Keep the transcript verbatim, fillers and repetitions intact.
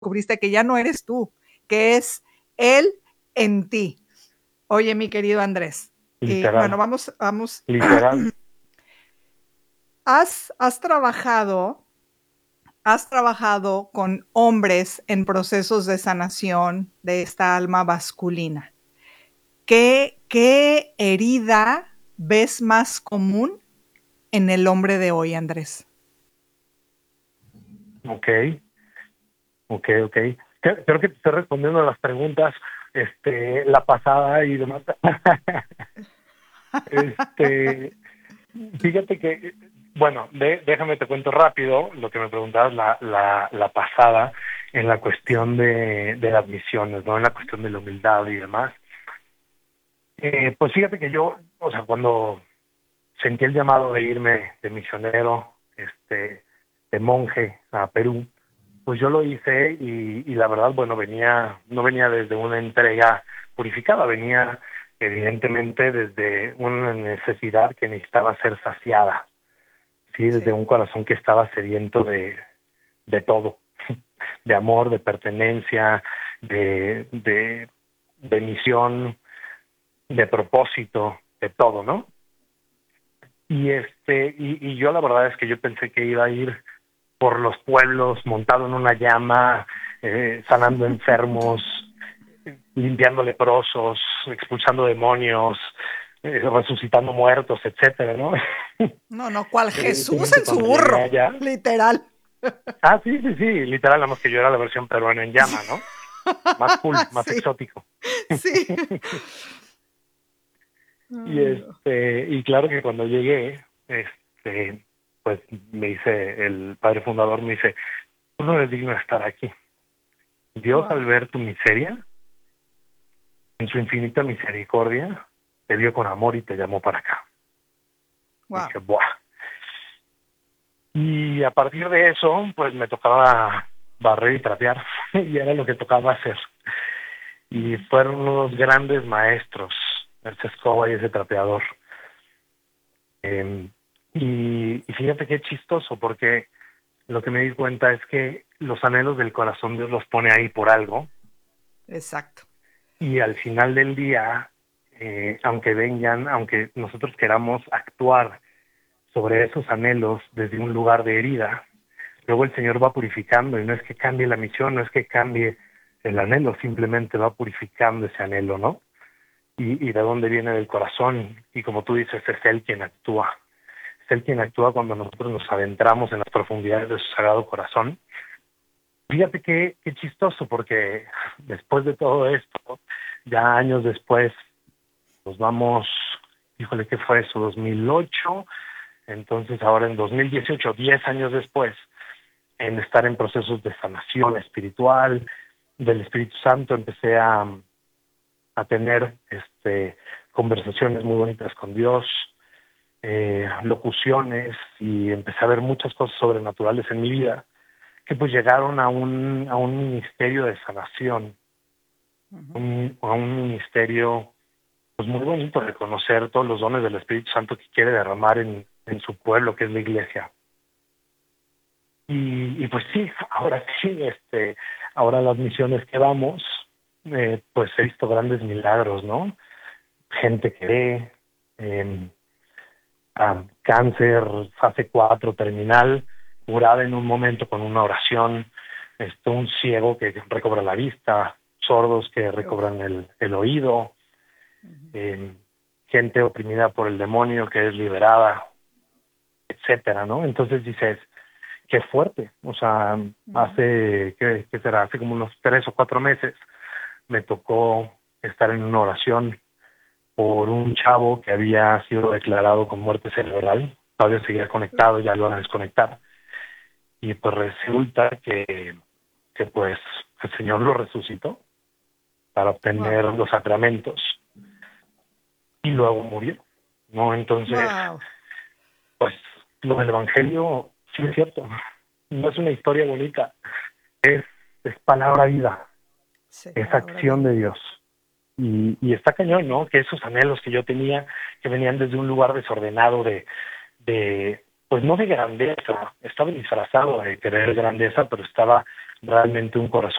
descubriste que ya no eres tú, que es Él en ti. Oye, mi querido Andrés, y Literal, bueno, vamos, vamos. literal. Has, has trabajado, has trabajado con hombres en procesos de sanación de esta alma masculina. ¿Qué, qué herida ves más común en el hombre de hoy, Andrés? Ok, ok, ok. Creo creo que te estoy respondiendo a las preguntas, este, la pasada y demás. Este, fíjate que, bueno, de- déjame te cuento rápido lo que me preguntabas la, la, la pasada en la cuestión de, de las misiones, ¿no? En la cuestión de la humildad y demás. Eh, pues fíjate que yo, o sea, cuando sentí el llamado de irme de misionero, este, de monje a Perú, pues yo lo hice y, y la verdad, bueno, venía, no venía desde una entrega purificada, venía evidentemente desde una necesidad que necesitaba ser saciada, sí, desde Sí, un corazón que estaba sediento de, de todo, de amor, de pertenencia, de, de, de misión, de propósito, de todo, ¿no? Y este, y, y yo la verdad es que yo pensé que iba a ir por los pueblos montado en una llama, eh, sanando enfermos, limpiando leprosos, expulsando demonios, eh, resucitando muertos, etcétera, ¿no? no, no, cual Jesús Evidentemente en su cuando llegué burro, allá, literal. ah, sí, sí, sí, literal, nada más que yo era la versión peruana en llama, ¿no? Más cool, más Sí, exótico. sí. Y Ay, no. este, y claro que cuando llegué, este, pues me dice, el padre fundador me dice, tú no eres digno de estar aquí. Dios Wow, al ver tu miseria, en su infinita misericordia, te vio con amor y te llamó para acá. Y wow. dije, ¡buah! Y a partir de eso, pues me tocaba barrer y trapear, y era lo que tocaba hacer. Y fueron unos grandes maestros, ese escoba y ese trapeador. Eh, y, y fíjate qué chistoso, porque lo que me di cuenta es que los anhelos del corazón Dios los pone ahí por algo, Exacto. y al final del día, eh, aunque vengan, aunque nosotros queramos actuar sobre esos anhelos desde un lugar de herida, luego el Señor va purificando, y no es que cambie la misión, no es que cambie el anhelo, simplemente va purificando ese anhelo, ¿no? Y, y de dónde viene del corazón, y como tú dices, es Él quien actúa, es Él quien actúa cuando nosotros nos adentramos en las profundidades de su sagrado corazón. Fíjate qué, qué chistoso, porque después de todo esto, ya años después, nos vamos, híjole, ¿qué fue eso? dos mil ocho, entonces ahora en dos mil dieciocho, diez años después, en estar en procesos de sanación espiritual, del Espíritu Santo, empecé a, a tener este, conversaciones muy bonitas con Dios, eh, locuciones, y empecé a ver muchas cosas sobrenaturales en mi vida, que pues llegaron a un, a un ministerio de sanación, Ujú. un, a un ministerio pues muy bonito, reconocer todos los dones del Espíritu Santo que quiere derramar en, en su pueblo, que es la iglesia. Y, y pues sí, ahora sí, este, ahora las misiones que vamos, eh, pues he visto grandes milagros, ¿no? Gente que ve, eh, ah, cáncer, fase cuatro terminal, curada en un momento con una oración, este, un ciego que recobra la vista, sordos que Uf. recobran el, el oído, Ujú. eh, gente oprimida por el demonio que es liberada, etcétera, ¿no? Entonces dices, qué fuerte. O sea, Ujú. hace, ¿qué, qué será? Hace como unos tres o cuatro meses me tocó estar en una oración por un chavo que había sido declarado con muerte cerebral. Todavía seguía conectado, ya lo van a desconectar. Y pues resulta que, que pues el Señor lo resucitó para Wow. obtener los sacramentos y luego murió, ¿no? Entonces, Wow. pues lo del Evangelio sí es cierto. No es una historia bonita, es, es palabra vida, Sí, es palabra acción viva. de Dios. Y, y está cañón, ¿no? Que esos anhelos que yo tenía, que venían desde un lugar desordenado de, de, pues no de grandeza, estaba disfrazado de querer grandeza, pero estaba realmente un corazón